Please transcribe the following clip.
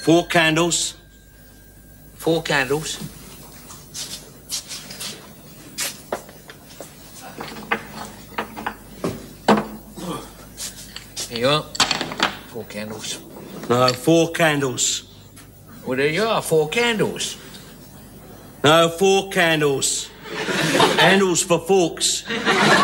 4 candles. 4 candles. Here you are. 4 candles. No, 4 candles. Well, there you are, 4 candles. No, 4 candles. Handles for forks.